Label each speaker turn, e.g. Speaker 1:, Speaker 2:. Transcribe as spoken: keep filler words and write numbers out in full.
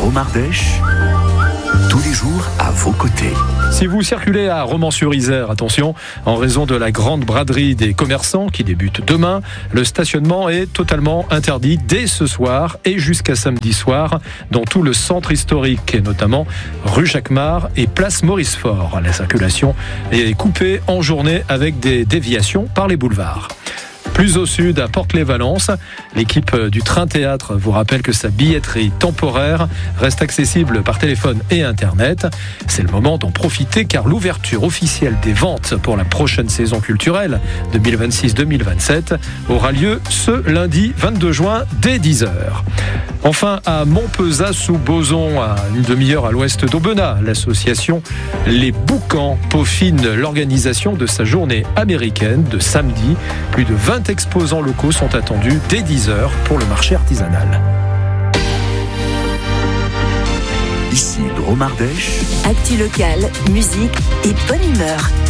Speaker 1: Dromardèche, tous les jours à vos côtés.
Speaker 2: Si vous circulez à Romans-sur-Isère, attention, en raison de la grande braderie des commerçants qui débute demain, le stationnement est totalement interdit dès ce soir et jusqu'à samedi soir dans tout le centre historique, et notamment rue Jacquemart et place Maurice-Faure. La circulation est coupée en journée avec des déviations par les boulevards. Plus au sud, à Port-Clé-Valence, l'équipe du Train-Théâtre vous rappelle que sa billetterie temporaire reste accessible par téléphone et Internet. C'est le moment d'en profiter car l'ouverture officielle des ventes pour la prochaine saison culturelle deux mille vingt-six deux mille vingt-sept aura lieu ce lundi vingt-deux juin dès dix heures. Enfin, à Montpezat-sous-Bozon, à une demi-heure à l'ouest d'Aubenas, l'association Les Boucans peaufine l'organisation de sa journée américaine de samedi. Plus de vingt exposants locaux sont attendus dès dix heures pour le marché artisanal.
Speaker 1: Ici Dromardèche.
Speaker 3: Actu locale, musique et bonne humeur.